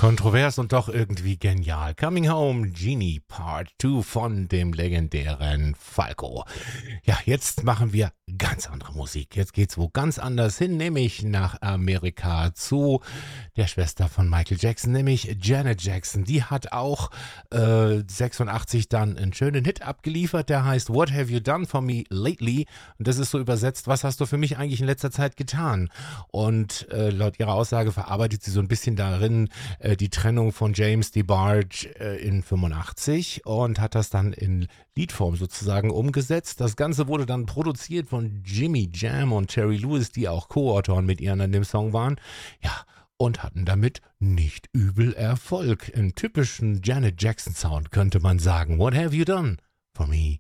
Kontrovers und doch irgendwie genial. Coming Home, Genie Part 2 von dem legendären Falco. Ja, jetzt machen wir ganz andere Musik. Jetzt geht's wo ganz anders hin, nämlich nach Amerika zu der Schwester von Michael Jackson, nämlich Janet Jackson. Die hat auch 86 dann einen schönen Hit abgeliefert, der heißt What Have You Done For Me Lately? Und das ist so übersetzt, was hast du für mich eigentlich in letzter Zeit getan? Und laut ihrer Aussage verarbeitet sie so ein bisschen darin die Trennung von James DeBarge in 85 und hat das dann in Liedform sozusagen umgesetzt. Das Ganze wurde dann produziert von Jimmy Jam und Terry Lewis, die auch Co-Autoren mit ihr an dem Song waren. Ja, und hatten damit nicht übel Erfolg. Im typischen Janet Jackson Sound könnte man sagen. What have you done for me